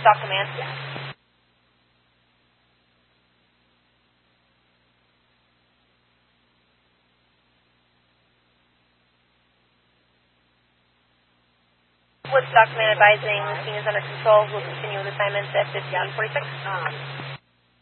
Stock Command. Woodstock Command advising the scene is under control. We'll continue with assignments at 1546.